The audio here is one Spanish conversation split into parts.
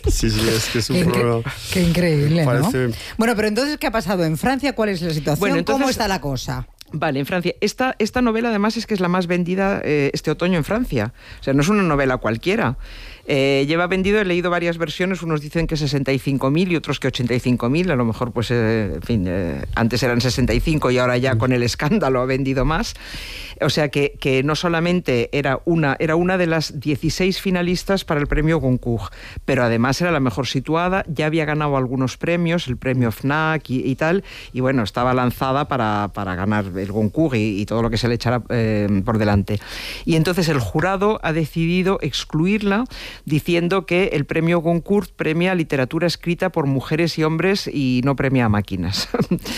Sí, es que es un problema. Qué increíble, Parece... ¿no? Bueno, pero entonces, ¿qué ha pasado en Francia? ¿Cuál es la situación? Bueno, entonces, ¿cómo está la cosa? Vale, en Francia. Esta novela además es que es la más vendida este otoño en Francia. O sea, no es una novela cualquiera. Lleva vendido, he leído varias versiones, unos dicen que 65.000 y otros que 85.000, a lo mejor pues, en fin, antes eran 65 y ahora ya con el escándalo ha vendido más. O sea que no solamente era una de las 16 finalistas para el premio Goncourt, pero además era la mejor situada, ya había ganado algunos premios, el premio FNAC y tal, y bueno, estaba lanzada para ganar el Goncourt y todo lo que se le echara por delante. Y entonces el jurado ha decidido excluirla, diciendo que el premio Goncourt premia literatura escrita por mujeres y hombres y no premia a máquinas.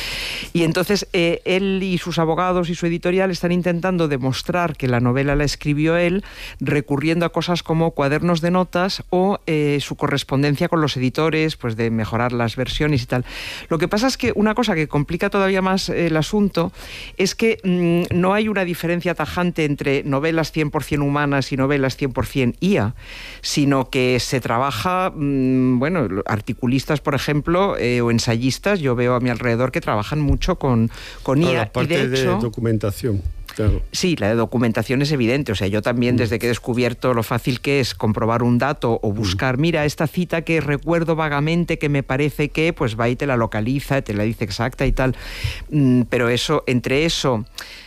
Y entonces él y sus abogados y su editorial están intentando demostrar que la novela la escribió él, recurriendo a cosas como cuadernos de notas o su correspondencia con los editores, pues de mejorar las versiones y tal. Lo que pasa es que una cosa que complica todavía más el asunto es que no hay una diferencia tajante entre novelas 100% humanas y novelas 100% IA, sino que se trabaja, bueno, articulistas, por ejemplo, o ensayistas, yo veo a mi alrededor que trabajan mucho con IA. La parte de documentación. Claro. Sí, la de documentación es evidente. O sea, yo también, desde que he descubierto lo fácil que es comprobar un dato o buscar, mira, esta cita que recuerdo vagamente que me parece que, pues va y te la localiza, te la dice exacta y tal. Pero entre eso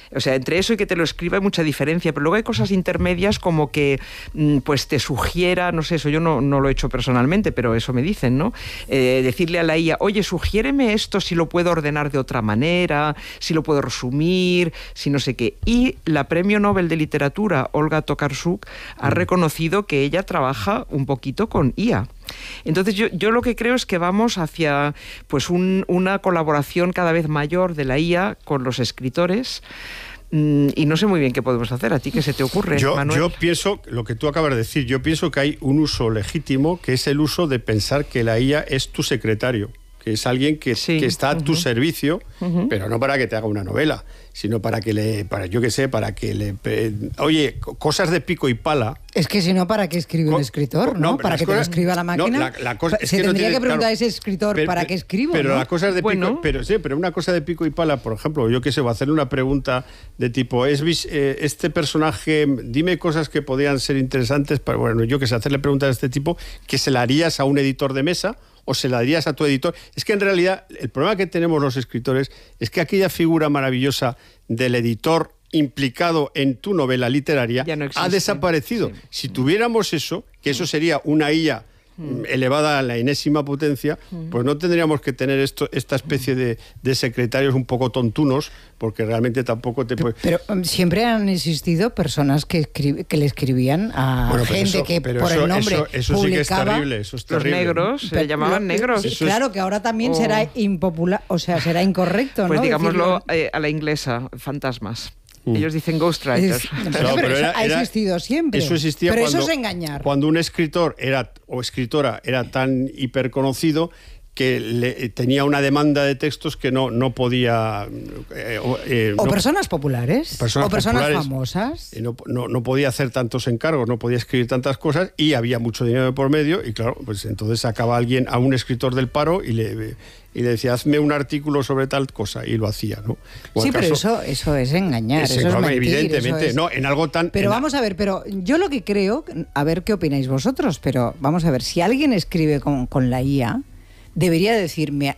y que te lo escriba hay mucha diferencia, pero luego hay cosas intermedias como que pues te sugiera, no sé, eso yo no lo he hecho personalmente, pero eso me dicen, ¿no? Decirle a la IA, oye, sugiéreme esto si lo puedo ordenar de otra manera, si lo puedo resumir, si no sé qué. Y la Premio Nobel de Literatura, Olga Tokarczuk, ha reconocido que ella trabaja un poquito con IA. Entonces yo lo que creo es que vamos hacia pues una colaboración cada vez mayor de la IA con los escritores, y no sé muy bien qué podemos hacer. ¿A ti qué se te ocurre, Manuel? Yo pienso, lo que tú acabas de decir, yo pienso que hay un uso legítimo, que es el uso de pensar que la IA es tu secretario, que es alguien que está a tu servicio, pero no para que te haga una novela, sino para que le oye, cosas de pico y pala. Es que si no, ¿para qué escribe un escritor? ¿No? ¿Para que te lo escriba la máquina? Se tendría que preguntar a ese escritor, ¿para qué escribo? Pero ¿no? las cosas de pico, pero una cosa de pico y pala, por ejemplo, yo qué sé, voy a hacerle una pregunta de tipo, este personaje, dime cosas que podrían ser interesantes para, bueno, yo qué sé, hacerle preguntas de este tipo, que se la harías a un editor de mesa o se la darías a tu editor. Es que en realidad el problema que tenemos los escritores es que aquella figura maravillosa del editor implicado en tu novela literaria no ha desaparecido. Sí. Si tuviéramos eso, que eso sería una IA elevada a la enésima potencia, pues no tendríamos que tener esta especie de secretarios un poco tontunos, porque realmente tampoco te puede... Pero siempre han existido personas que le escribían a gente que por el nombre eso publicaba. Sí que es terrible, eso es terrible. Los negros, se llamaban negros. Claro, que ahora también será impopular, o sea, será incorrecto, pues ¿no? digámoslo a la inglesa, fantasmas. Ellos dicen ghostwriters. Pero eso ha existido siempre. Eso existía pero cuando, eso es engañar. Cuando un escritor o escritora era tan hiperconocido que tenía una demanda de textos que no podía... personas populares, o personas famosas. No podía hacer tantos encargos, no podía escribir tantas cosas, y había mucho dinero de por medio, y claro, pues entonces sacaba a un escritor del paro y le decía, hazme un artículo sobre tal cosa, y lo hacía, ¿no? Sí, pero eso es engañar, eso es mentir. Evidentemente, eso es... no, en algo tan... Pero vamos a ver, pero yo lo que creo, a ver qué opináis vosotros, pero vamos a ver, si alguien escribe con la IA, debería decir, me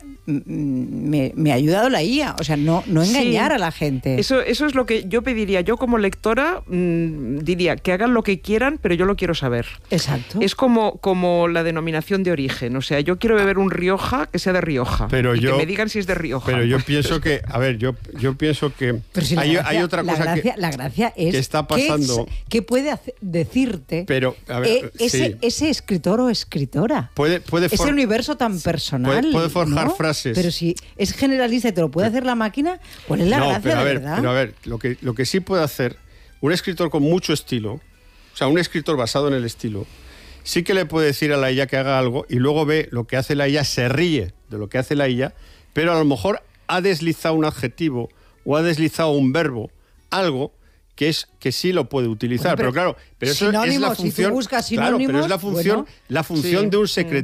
ha ayudado la IA, o sea, no engañar a la gente. Eso es lo que yo pediría. Yo como lectora diría que hagan lo que quieran, pero yo lo quiero saber. Exacto. Es como la denominación de origen, o sea, yo quiero beber un Rioja que sea de Rioja, que me digan si es de Rioja. Pero yo pienso que, a ver, yo pienso que si hay otra cosa la gracia es que está pasando. ¿Qué puede decirte pero, a ver, ese escritor o escritora? Ese universo tan personal. Puede forjar ¿no? frases. Pero si es generalista y te lo puede hacer la máquina, ¿cuál es la gracia de verdad? Pero a ver, lo que sí puede hacer un escritor con mucho estilo, o sea, un escritor basado en el estilo, sí que le puede decir a la IA que haga algo y luego ve lo que hace la IA, se ríe de lo que hace la IA, pero a lo mejor ha deslizado un adjetivo o ha deslizado un verbo, algo que sí lo puede utilizar. Pero claro, pero eso es la función. Si tú buscas claro, pero es la función, de un secretario.